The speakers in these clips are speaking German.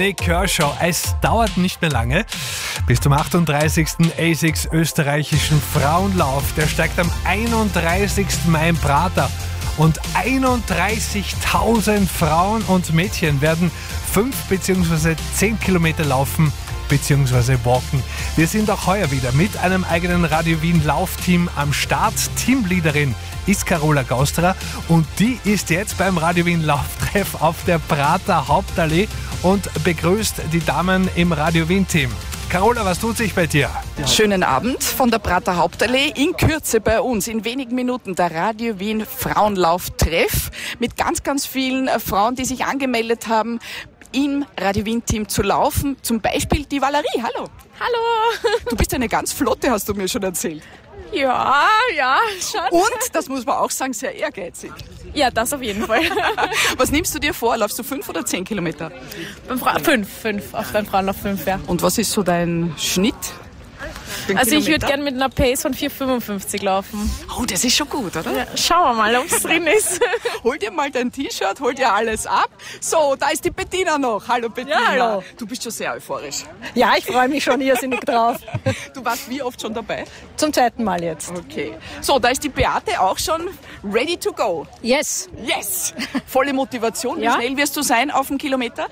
Nick Kershaw. Es dauert nicht mehr lange bis zum 38. ASICS österreichischen Frauenlauf. Der steigt am 31. Mai in Prater. Und 31.000 Frauen und Mädchen werden 5 bzw. 10 Kilometer laufen bzw. walken. Wir sind auch heuer wieder mit einem eigenen Radio Wien Laufteam am Start. Teamleaderin ist Carola Gausterer und die ist jetzt beim Radio Wien Lauftreff auf der Prater Hauptallee und begrüßt die Damen im Radio Wien Team. Carola, was tut sich bei dir? Schönen Abend von der Prater Hauptallee. In Kürze bei uns, in wenigen Minuten, der Radio Wien Frauenlauftreff mit ganz, ganz vielen Frauen, die sich angemeldet haben, im Radio Wien Team zu laufen. Zum Beispiel die Valerie. Hallo. Hallo. Du bist eine ganz flotte, hast du mir schon erzählt. Ja, schon. Und, das muss man auch sagen, sehr ehrgeizig. Ja, das auf jeden Fall. Was nimmst du dir vor? Laufst du 5 oder 10 Kilometer? 5 auf deinen Frauenlauf 5, ja. Und was ist so dein Schnitt? Also ich würde gerne mit einer Pace von 4,55 laufen. Oh, das ist schon gut, oder? Ja, schauen wir mal, ob es drin ist. Hol dir mal dein T-Shirt, hol dir alles ab. So, da ist die Bettina noch. Hallo Bettina. Ja, hallo. Du bist schon sehr euphorisch. Ja, ich freue mich schon irrsinnig drauf. Du warst wie oft schon dabei? Zum zweiten Mal jetzt. Okay. So, da ist die Beate auch schon ready to go. Yes. Yes! Volle Motivation. Wie Ja. schnell wirst du sein auf den Kilometer?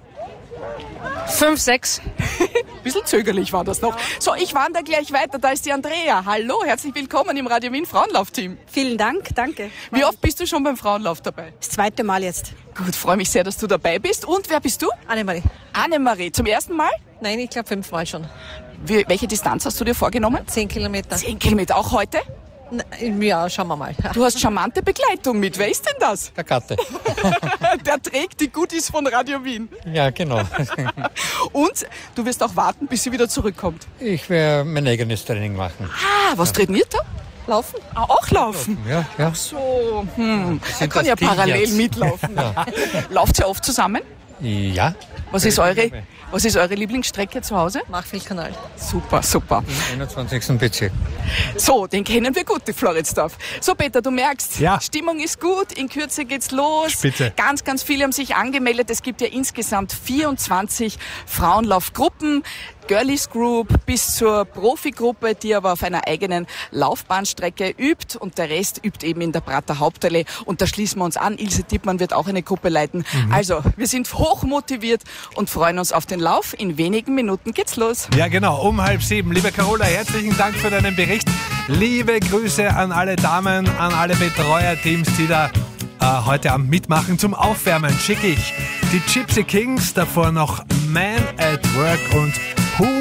5, 6. Bisschen zögerlich war das noch. So, ich wandere gleich weiter. Da ist die Andrea. Hallo, herzlich willkommen im Radio Wien Frauenlaufteam. Vielen Dank, danke. Wie oft bist du schon beim Frauenlauf dabei? Das zweite Mal jetzt. Gut, freue mich sehr, dass du dabei bist. Und wer bist du? Annemarie. Annemarie. Zum ersten Mal? Nein, ich glaube 5 Mal schon. Welche Distanz hast du dir vorgenommen? 10 Kilometer. 10 Kilometer, auch heute? Ja, schauen wir mal. Du hast charmante Begleitung mit. Wer ist denn das? Der Gatte. Der trägt die Goodies von Radio Wien. Ja, genau. Und du wirst auch warten, bis sie wieder zurückkommt. Ich werde mein eigenes Training machen. Ah, was trainiert er? Laufen? Ah, auch laufen? Ja, ja. So, er kann das ja Team parallel jetzt. mitlaufen. Lauft ihr oft zusammen? Ja. Was ist eure Lieblingsstrecke zu Hause? Machfeldkanal. Super, super. Im 21. Bezirk. So, den kennen wir gut, die Floridsdorf. So, Peter, du merkst, Ja. Stimmung ist gut, in Kürze geht's los. Bitte. Ganz, ganz viele haben sich angemeldet. Es gibt ja insgesamt 24 Frauenlaufgruppen. Girlies Group bis zur Profigruppe, die aber auf einer eigenen Laufbahnstrecke übt und der Rest übt eben in der Prater Hauptallee und da schließen wir uns an. Ilse Dittmann wird auch eine Gruppe leiten. Also, wir sind hoch motiviert und freuen uns auf den Lauf. In wenigen Minuten geht's los. Ja, genau, um 6:30. Liebe Carola, herzlichen Dank für deinen Bericht. Liebe Grüße an alle Damen, an alle Betreuerteams, die da heute Abend mitmachen. Zum Aufwärmen schicke ich die Gypsy Kings, davor noch Man at Work und